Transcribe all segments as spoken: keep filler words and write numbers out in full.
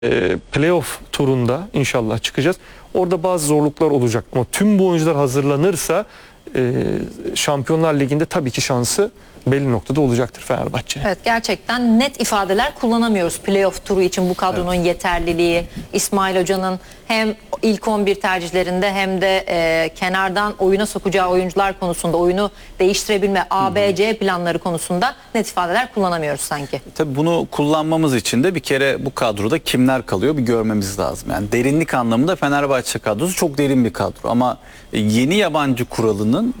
e, playoff turunda inşallah çıkacağız. Orada bazı zorluklar olacak ama tüm bu oyuncular hazırlanırsa e, Şampiyonlar Ligi'nde tabii ki şansı belli noktada olacaktır Fenerbahçe. Evet, gerçekten net ifadeler kullanamıyoruz playoff turu için bu kadronun evet. yeterliliği. İsmail Hoca'nın hem ilk on bir tercihlerinde hem de e, kenardan oyuna sokacağı oyuncular konusunda, oyunu değiştirebilme A B C planları konusunda net ifadeler kullanamıyoruz sanki. Tabii bunu kullanmamız için de bir kere bu kadroda kimler kalıyor bir görmemiz lazım. Yani derinlik anlamında Fenerbahçe kadrosu çok derin bir kadro ama yeni yabancı kuralının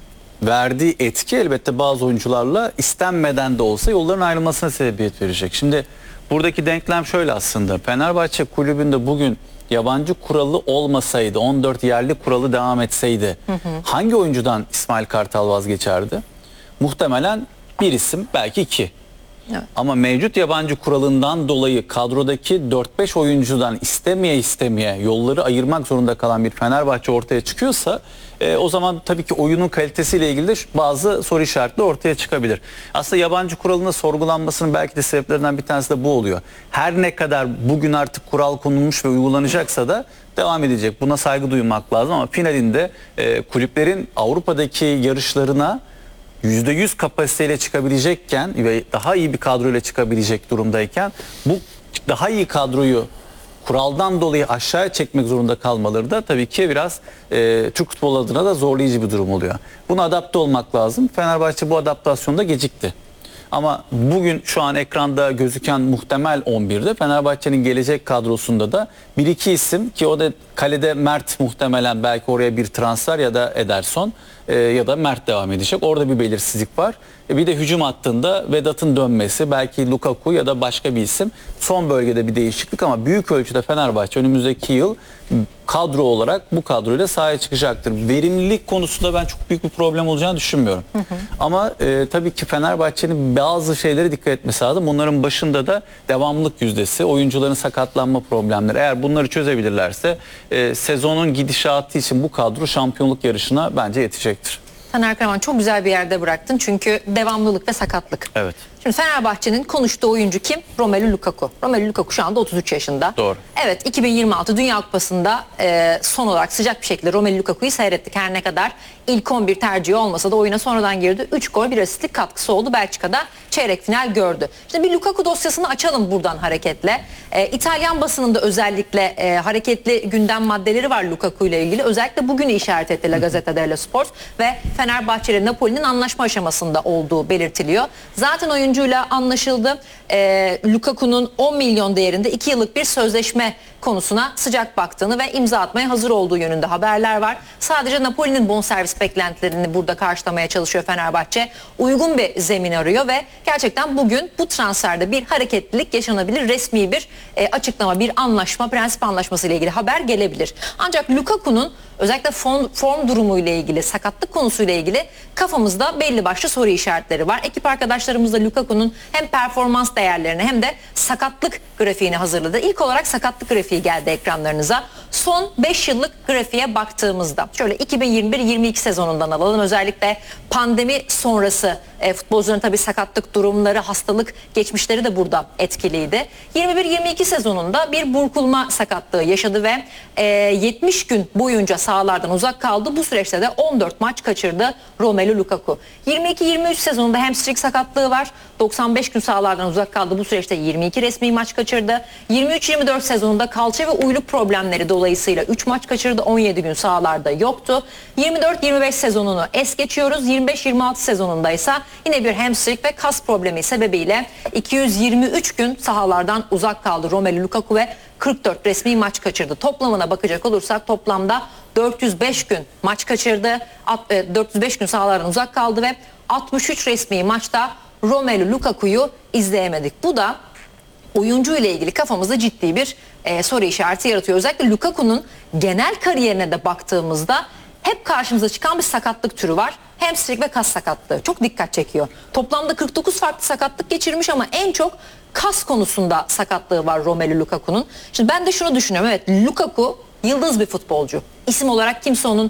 verdiği etki elbette bazı oyuncularla istenmeden de olsa yolların ayrılmasına sebebiyet verecek. Şimdi buradaki denklem şöyle aslında. Fenerbahçe kulübünde bugün yabancı kuralı olmasaydı, on dört yerli kuralı devam etseydi hı hı. hangi oyuncudan İsmail Kartal vazgeçerdi? Muhtemelen bir isim, belki iki. Evet. Ama mevcut yabancı kuralından dolayı kadrodaki dört beş oyuncudan istemeye istemeye yolları ayırmak zorunda kalan bir Fenerbahçe ortaya çıkıyorsa e, o zaman tabii ki oyunun kalitesiyle ilgili de bazı soru işaretleri ortaya çıkabilir. Aslında yabancı kuralının sorgulanmasının belki de sebeplerinden bir tanesi de bu oluyor. Her ne kadar bugün artık kural konulmuş ve uygulanacaksa da devam edecek. Buna saygı duymak lazım ama finalinde e, kulüplerin Avrupa'daki yarışlarına yüzde yüz kapasiteyle çıkabilecekken ve daha iyi bir kadroyla çıkabilecek durumdayken bu daha iyi kadroyu kuraldan dolayı aşağıya çekmek zorunda kalmaları da tabii ki biraz e, Türk futbolu adına da zorlayıcı bir durum oluyor. Buna adapte olmak lazım. Fenerbahçe bu adaptasyonda gecikti. Ama bugün şu an ekranda gözüken muhtemel on birde Fenerbahçe'nin gelecek kadrosunda da bir iki isim ki o da kalede Mert muhtemelen belki oraya bir transfer ya da Ederson e, ya da Mert devam edecek. Orada bir belirsizlik var. E, bir de hücum hattında Vedat'ın dönmesi belki Lukaku ya da başka bir isim. Son bölgede bir değişiklik ama büyük ölçüde Fenerbahçe önümüzdeki yıl kadro olarak bu kadroyla sahaya çıkacaktır. Verimlilik konusunda ben çok büyük bir problem olacağını düşünmüyorum. Hı hı. Ama e, tabii ki Fenerbahçe'nin bazı şeylere dikkat etmesi lazım. Bunların başında da devamlılık yüzdesi, oyuncuların sakatlanma problemleri. Eğer bunları çözebilirlerse e, sezonun gidişatı için bu kadro şampiyonluk yarışına bence yetecektir. Taner Karaman, çok güzel bir yerde bıraktın çünkü devamlılık ve sakatlık. Evet. Şimdi Fenerbahçe'nin konuştuğu oyuncu kim? Romelu Lukaku. Romelu Lukaku şu anda otuz üç yaşında. Doğru. Evet, iki bin yirmi altı Dünya Kupası'nda e, son olarak sıcak bir şekilde Romelu Lukaku'yu seyrettik. Her ne kadar ilk on bir tercihi olmasa da oyuna sonradan girdi. üç gol bir asistlik katkısı oldu. Belçika'da çeyrek final gördü. Şimdi bir Lukaku dosyasını açalım buradan hareketle. E, İtalyan basınında özellikle e, hareketli gündem maddeleri var Lukaku ile ilgili. Özellikle bugünü işaret etti La Gazzetta dello Sport ve Fenerbahçe ile Napoli'nin anlaşma aşamasında olduğu belirtiliyor. Zaten oyuncu anlaşıldı. E, Lukaku'nun on milyon değerinde iki yıllık bir sözleşme konusuna sıcak baktığını ve imza atmaya hazır olduğu yönünde haberler var. Sadece Napoli'nin bonservis beklentilerini burada karşılamaya çalışıyor Fenerbahçe. Uygun bir zemin arıyor ve gerçekten bugün bu transferde bir hareketlilik yaşanabilir. Resmi bir e, açıklama, bir anlaşma, prensip anlaşması ile ilgili haber gelebilir. Ancak Lukaku'nun özellikle form, form durumu ile ilgili, sakatlık konusuyla ilgili kafamızda belli başlı soru işaretleri var. Ekip arkadaşlarımız da Lukaku'nun hem performans değerlerini hem de sakatlık grafiğini hazırladı. İlk olarak sakatlık grafiği geldi ekranlarınıza. Son beş yıllık grafiğe baktığımızda şöyle iki bin yirmi bir yirmi iki sezonundan alalım. Özellikle pandemi sonrası e, futbolcuların tabii sakatlık durumları, hastalık geçmişleri de burada etkiliydi. yirmi bir yirmi iki sezonunda bir burkulma sakatlığı yaşadı ve e, yetmiş gün boyunca sahalardan uzak kaldı. Bu süreçte de on dört maç kaçırdı Romelu Lukaku. yirmi iki yirmi üç sezonunda hamstring sakatlığı var. doksan beş gün sahalardan uzak kaldı. Bu süreçte yirmi iki resmi maç kaçırdı. yirmi üç yirmi dört sezonunda kalça ve uyluk problemleri dolayısıyla üç maç kaçırdı. on yedi gün sahalarda yoktu. yirmi dört yirmi beş sezonunu es geçiyoruz. yirmi beş yirmi altı sezonunda ise yine bir hamstring ve kas problemi sebebiyle iki yüz yirmi üç gün sahalardan uzak kaldı Romelu Lukaku ve kırk dört resmi maç kaçırdı. Toplamına bakacak olursak toplamda dört yüz beş gün maç kaçırdı. dört yüz beş gün sahalardan uzak kaldı ve altmış üç resmi maçta Romelu Lukaku'yu izleyemedik. Bu da oyuncu ile ilgili kafamızda ciddi bir e, soru işareti yaratıyor. Özellikle Lukaku'nun genel kariyerine de baktığımızda hep karşımıza çıkan bir sakatlık türü var. Hamstring ve kas sakatlığı çok dikkat çekiyor. Toplamda kırk dokuz farklı sakatlık geçirmiş ama en çok kas konusunda sakatlığı var Romelu Lukaku'nun. Şimdi ben de şunu düşünüyorum. Evet, Lukaku yıldız bir futbolcu. İsim olarak kimse onun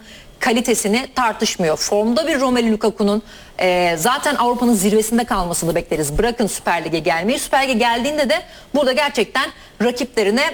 kalitesini tartışmıyor. Formda bir Romelu Lukaku'nun e, zaten Avrupa'nın zirvesinde kalmasını bekleriz. Bırakın Süper Lig'e gelmeyi. Süper Lig'e geldiğinde de burada gerçekten rakiplerine